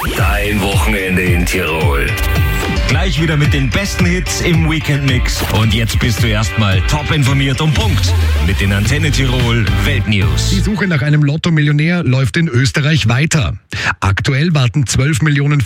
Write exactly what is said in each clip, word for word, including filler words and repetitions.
Dein Wochenende in Tirol. Gleich wieder mit den besten Hits im Weekend-Mix. Und jetzt bist du erstmal top informiert und Punkt mit den Antenne Tirol Weltnews. Die Suche nach einem Lotto-Millionär läuft in Österreich weiter. Aktuell warten zwölf Millionen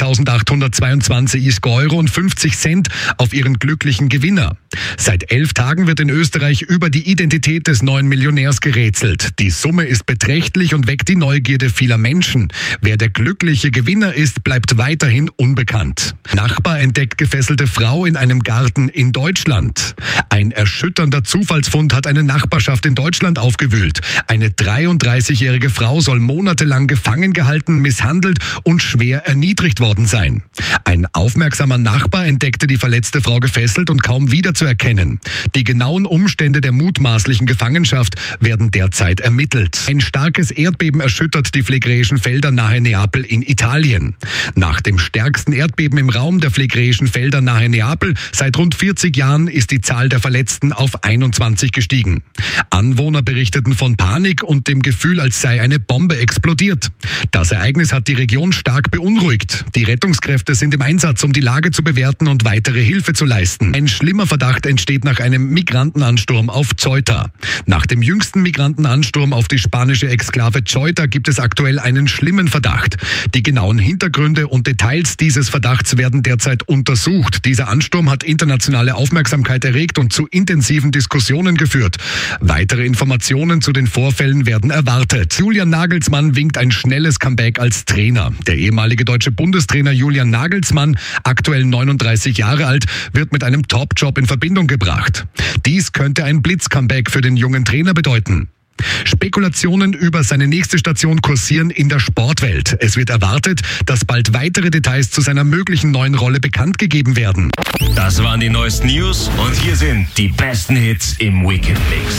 fünfzigtausendachthundertzweiundzwanzig Euro und fünfzig Cent auf ihren glücklichen Gewinner. Seit elf Tagen wird in Österreich über die Identität des neuen Millionärs gerätselt. Die Summe ist beträchtlich und weckt die Neugierde vieler Menschen. Wer der glückliche Gewinner ist, bleibt weiterhin unbekannt. Nachbar entdeckt gefesselte Frau in einem Garten in Deutschland. Ein erschütternder Zufallsfund hat eine Nachbarschaft in Deutschland aufgewühlt. Eine dreiunddreißigjährige Frau soll monatelang gefangen gehalten, misshandelt und schwer erniedrigt worden sein. Ein aufmerksamer Nachbar entdeckte die verletzte Frau gefesselt und kaum wiederzuerkennen. Die genauen Umstände der mutmaßlichen Gefangenschaft werden derzeit ermittelt. Ein starkes Erdbeben erschüttert die phlegräischen Felder nahe Neapel in Italien. Nach dem stärksten Erdbeben im Raum der phlegräischen Felder nahe Neapel seit rund vierzig Jahren ist die Zahl der Verletzten auf einundzwanzig gestiegen. Anwohner berichteten von Panik und dem Gefühl, als sei eine Bombe explodiert. Das Ereignis hat die Region stark beunruhigt. Die Rettungskräfte sind im Einsatz, um die Lage zu bewerten und weitere Hilfe zu leisten. Ein schlimmer Verdacht entsteht nach einem Migrantenansturm auf Ceuta. Nach dem jüngsten Migrantenansturm auf die spanische Exklave Ceuta gibt es aktuell einen schlimmen Verdacht. Die genauen Hintergründe und Details dieses Verdachts werden derzeit untersucht. Dieser Ansturm hat internationale Aufmerksamkeit erregt und zu intensiven Diskussionen geführt. Weitere Informationen zu den Vorfällen werden erwartet. Julian Nagelsmann winkt ein schnelles Comeback als Trainer. Der ehemalige deutsche Bundestrainer Julian Nagelsmann, aktuell neununddreißig Jahre alt, wird mit einem Top-Job in Verbindung gebracht. Dies könnte ein Blitz-Comeback für den jungen Trainer bedeuten. Spekulationen über seine nächste Station kursieren in der Sportwelt. Es wird erwartet, dass bald weitere Details zu seiner möglichen neuen Rolle bekannt gegeben werden. Das waren die neuesten News und hier sind die besten Hits im Weekend Mix.